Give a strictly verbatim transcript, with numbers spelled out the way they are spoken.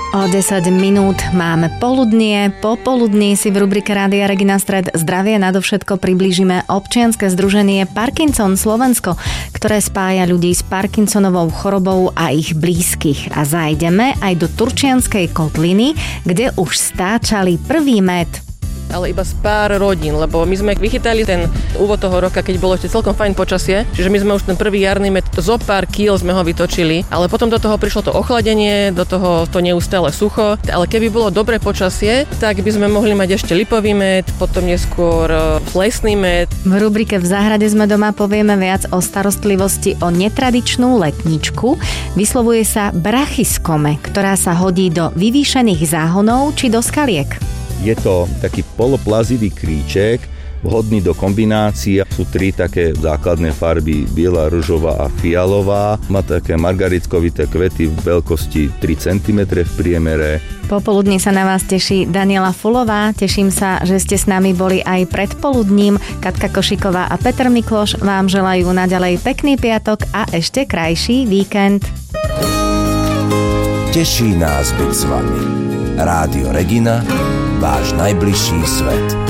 O desať minút máme poludnie. Popoludní si v rubrike Rádia Regina Stred zdravie nadovšetko priblížime občianske združenie Parkinson Slovensko, ktoré spája ľudí s Parkinsonovou chorobou a ich blízkych. A zajdeme aj do Turčianskej kotliny, kde už stáčali prvý med. Ale iba z pár rodín, lebo my sme vychytali ten úvod toho roka, keď bolo ešte celkom fajn počasie, čiže my sme už ten prvý jarný med, zo pár kíl sme ho vytočili, ale potom do toho prišlo to ochladenie, do toho to neustále sucho, ale keby bolo dobré počasie, tak by sme mohli mať ešte lipový med, potom neskôr lesný med. V rubrike V záhrade sme doma povieme viac o starostlivosti o netradičnú letničku. Vyslovuje sa brachyskome, ktorá sa hodí do vyvýšených záhonov či do skaliek. Je to taký poloplazivý kríček, vhodný do kombinácií. Sú tri také základné farby, biela, ružová a fialová. Má také margaritkovité kvety v veľkosti tri centimetre v priemere. Popoludní sa na vás teší Daniela Fulová. Teším sa, že ste s nami boli aj predpoludním. Katka Košiková a Peter Mikloš vám želajú naďalej pekný piatok a ešte krajší víkend. Teší nás byť s vami. Rádio Regina, váš najbližší svet.